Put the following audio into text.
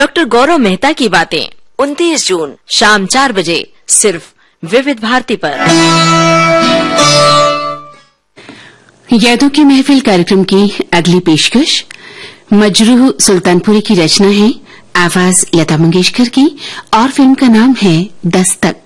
Doctor गौरव मेहता की बातें 29 जून शाम 4 बजे सिर्फ विविध भारती पर। यादों की महफिल कार्यक्रम की अगली पेशकश मजरूह सुल्तानपुरी की रचना है, आवाज लता मंगेशकर की और फिल्म का नाम है दस्तक।